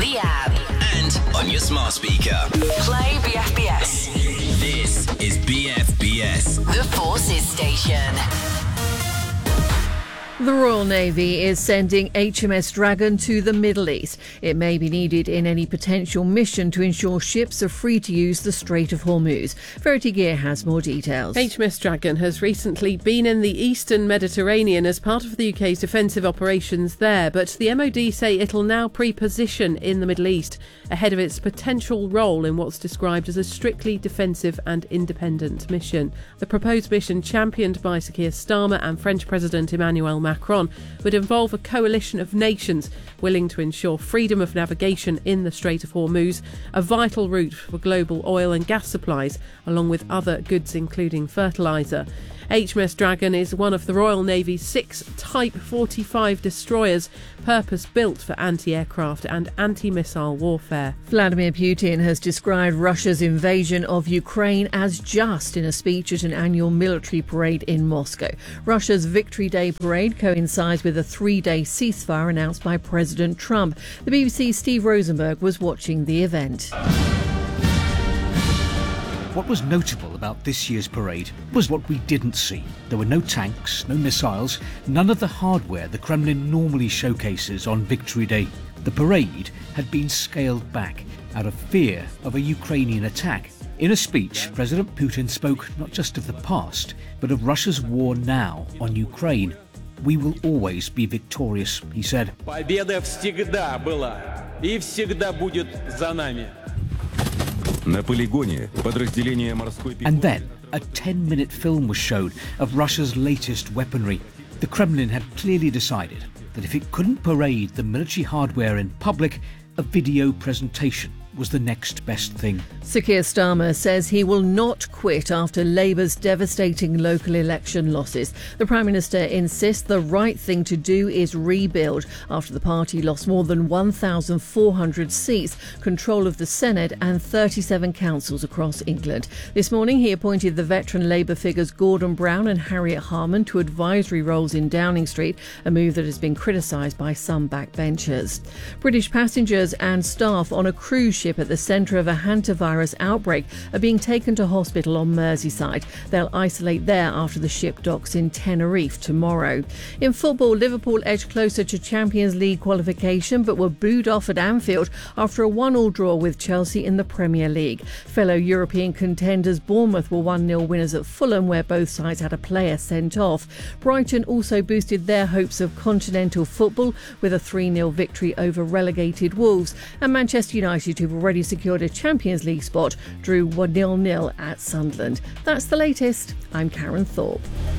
the app and on your smart speaker. Play BFBS. This is BFBS. The Forces Station. The Royal Navy is sending HMS Dragon to the Middle East. It may be needed in any potential mission to ensure ships are free to use the Strait of Hormuz. Verity Gear has more details. HMS Dragon has recently been in the eastern Mediterranean as part of the UK's defensive operations there, but the MOD say it'll now pre-position in the Middle East ahead of its potential role in what's described as a strictly defensive and independent mission. The proposed mission, championed by Sir Keir Starmer and French President Emmanuel Macron, would involve a coalition of nations willing to ensure freedom of navigation in the Strait of Hormuz, a vital route for global oil and gas supplies, along with other goods including fertiliser. HMS Dragon is one of the Royal Navy's 6 Type 45 destroyers, purpose-built for anti-aircraft and anti-missile warfare. Vladimir Putin has described Russia's invasion of Ukraine as just in a speech at an annual military parade in Moscow. Russia's Victory Day parade coincides with a 3-day ceasefire announced by President Trump. The BBC's Steve Rosenberg was watching the event. What was notable about this year's parade was what we didn't see. There were no tanks, no missiles, none of the hardware the Kremlin normally showcases on Victory Day. The parade had been scaled back out of fear of a Ukrainian attack. In a speech, President Putin spoke not just of the past, but of Russia's war now on Ukraine. "We will always be victorious," he said. Победа всегда была и всегда будет за нами. And then a 10-minute film was shown of Russia's latest weaponry. The Kremlin had clearly decided that if it couldn't parade the military hardware in public, a video presentation was the next best thing. Sir Keir Starmer says he will not quit after Labour's devastating local election losses. The Prime Minister insists the right thing to do is rebuild after the party lost more than 1,400 seats, control of the Senate and 37 councils across England. This morning he appointed the veteran Labour figures Gordon Brown and Harriet Harman to advisory roles in Downing Street, a move that has been criticised by some backbenchers. British passengers and staff on a cruise ship at the centre of a hantavirus outbreak are being taken to hospital on Merseyside. They'll isolate there after the ship docks in Tenerife tomorrow. In football, Liverpool edged closer to Champions League qualification but were booed off at Anfield after a 1-1 draw with Chelsea in the Premier League. Fellow European contenders Bournemouth were 1-0 winners at Fulham, where both sides had a player sent off. Brighton also boosted their hopes of continental football with a 3-0 victory over relegated Wolves, and Manchester United, who've already secured a Champions League spot, drew 1-0 at Sunderland. That's the latest. I'm Karen Thorpe.